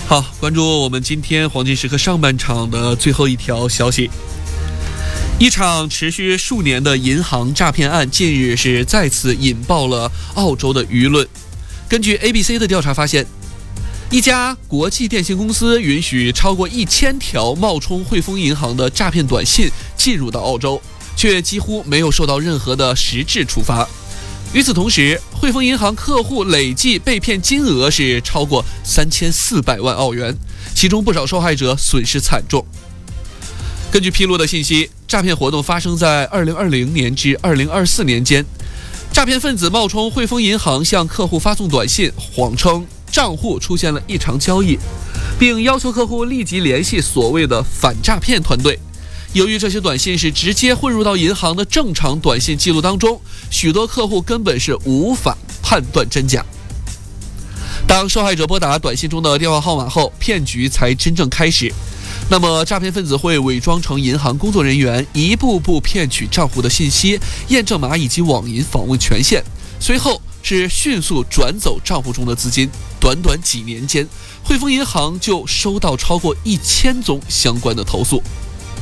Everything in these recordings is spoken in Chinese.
好，关注我们今天黄金时刻上半场的最后一条消息。一场持续数年的银行诈骗案近日是再次引爆了澳洲的舆论。根据 ABC 的调查发现，一家国际电信公司允许超过1000条冒充汇丰银行的诈骗短信进入到澳洲，却几乎没有受到任何的实质处罚。与此同时，汇丰银行客户累计被骗金额是超过3400万澳元，其中不少受害者损失惨重。根据披露的信息，诈骗活动发生在2020年至2024年间，诈骗分子冒充汇丰银行向客户发送短信，谎称账户出现了异常交易，并要求客户立即联系所谓的反诈骗团队。由于这些短信是直接混入到银行的正常短信记录当中，许多客户根本是无法判断真假。当受害者拨打短信中的电话号码后，骗局才真正开始。那么诈骗分子会伪装成银行工作人员，一步步骗取账户的信息、验证码以及网银访问权限，随后是迅速转走账户中的资金。短短几年间，汇丰银行就收到超过1000宗相关的投诉。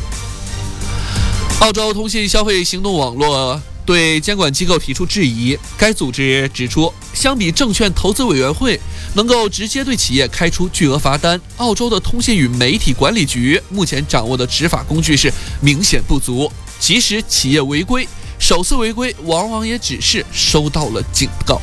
澳洲通信消费行动网络对监管机构提出质疑，该组织指出，相比证券投资委员会能够直接对企业开出巨额罚单，澳洲的通信与媒体管理局目前掌握的执法工具是明显不足，即使企业违规，首次违规往往也只是收到了警告。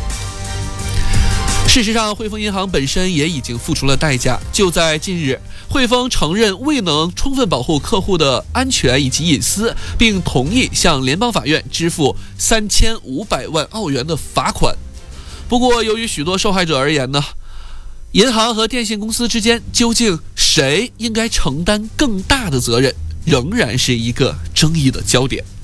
事实上，汇丰银行本身也已经付出了代价。就在近日，汇丰承认未能充分保护客户的安全以及隐私，并同意向联邦法院支付3500万澳元的罚款。不过，由于许多受害者而言呢，银行和电信公司之间究竟谁应该承担更大的责任，仍然是一个争议的焦点。